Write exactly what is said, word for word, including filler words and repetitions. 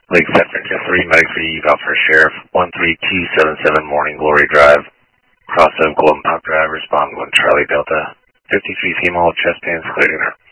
Lake Sector three, medic three, eval for Sheriff, one three two seven seven, Morning Glory Drive, cross of Golden Park Drive, respond one Charlie Delta, fifty-three female, chest pains, clear.